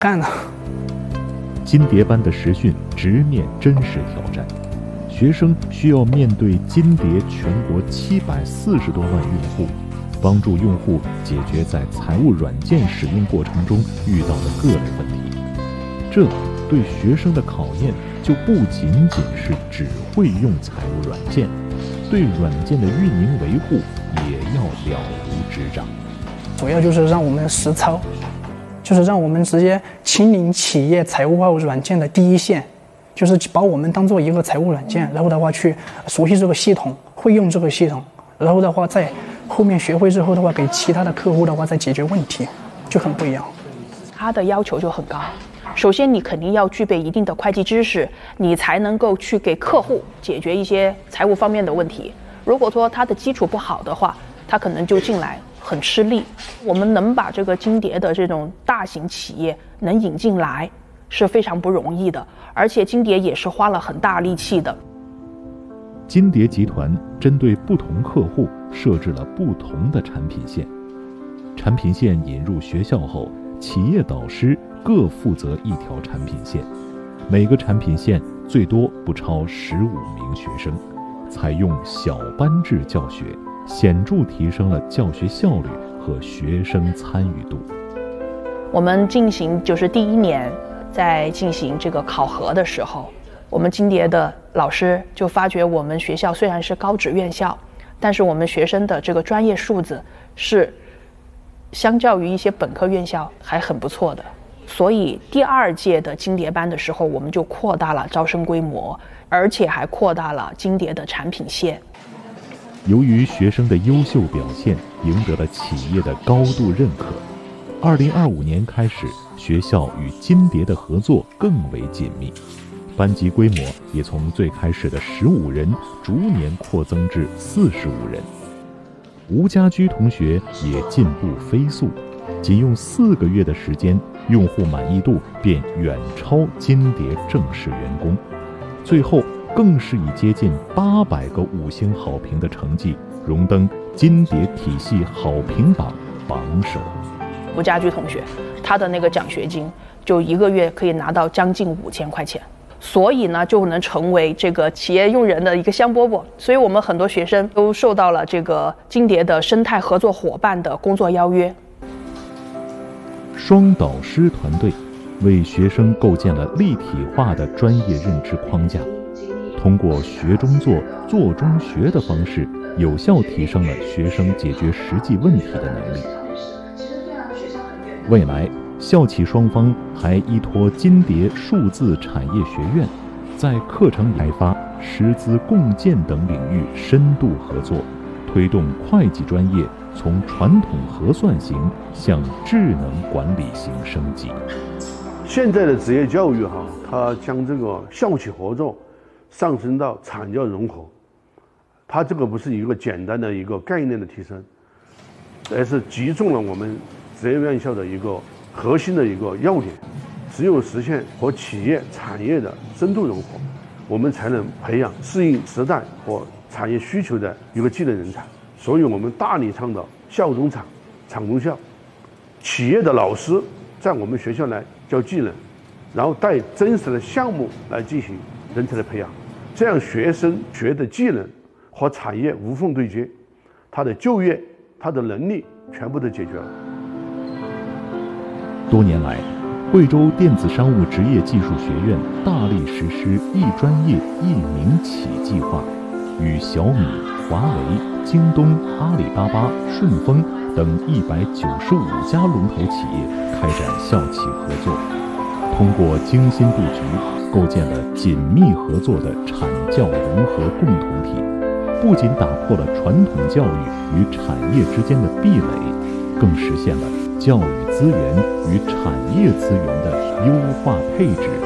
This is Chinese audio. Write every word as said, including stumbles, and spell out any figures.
干了。 金蝶班的实训直面真实挑战，学生需要面对金蝶全国七百四十多万用户，帮助用户解决在财务软件使用过程中遇到的各类问题。这对学生的考验就不仅仅是只会用财务软件，对软件的运营维护也要了如指掌。 主要就是让我们实操，就是让我们直接亲临企业财务软件的第一线，就是把我们当做一个财务软件，然后的话去熟悉这个系统，会用这个系统，然后的话在后面学会之后的话，给其他的客户的话再解决问题，就很不一样。 他的要求就很高，首先你肯定要具备一定的会计知识，你才能够去给客户解决一些财务方面的问题。如果说他的基础不好的话，他可能就进来很吃力。我们能把这个金蝶的这种大型企业能引进来是非常不容易的，而且金蝶也是花了很大力气的。 金蝶集团针对不同客户设置了不同的产品线，产品线引入学校后，企业导师各负责一条产品线，每个产品线最多不超十五名学生，采用小班制教学，显著提升了教学效率和学生参与度。 我们进行就是第一年在进行这个考核的时候，我们金蝶的老师就发觉我们学校虽然是高职院校，但是我们学生的这个专业素质是相较于一些本科院校还很不错的。所以第二届的金蝶班的时候，我们就扩大了招生规模，而且还扩大了金蝶的产品线。 由于学生的优秀表现赢得了企业的高度认可，二零二五年开始，学校与金蝶的合作更为紧密，班级规模也从最开始的十五人逐年扩增至四十五人。吴家驹同学也进步飞速，仅用四个月的时间，用户满意度便远超金蝶正式员工，最后更是以接近八百个五星好评的成绩荣登金蝶体系好评榜榜首。 吴家驹同学，他的那个奖学金就一个月可以拿到将近五千块钱，所以呢就能成为这个企业用人的一个香饽饽。所以我们很多学生都受到了这个金蝶的生态合作伙伴的工作邀约。 双导师团队为学生构建了立体化的专业认知框架，通过学中做、做中学的方式，有效提升了学生解决实际问题的能力。未来，校企双方还依托金蝶数字产业学院，在课程开发、师资共建等领域深度合作，推动会计专业从传统核算型向智能管理型升级。 现在的职业教育哈，它将这个校企合作上升到产教融合，它这个不是一个简单的一个概念的提升，而是击中了我们职业院校的一个核心的一个要点。只有实现和企业产业的深度融合，我们才能培养适应时代和产业需求的一个技能人才。所以我们大力倡导校中厂、厂中校，企业的老师在我们学校来教技能，然后带真实的项目来进行人才的培养，这样学生学的技能和产业无缝对接，他的就业、他的能力全部都解决了。 多年来，贵州电子商务职业技术学院大力实施一专业一民企计划，与小米、华为、京东、阿里巴巴、顺丰等一百九十五家龙头企业开展校企合作，通过精心布局，构建了紧密合作的产教融合共同体，不仅打破了传统教育与产业之间的壁垒，更实现了教育资源与产业资源的优化配置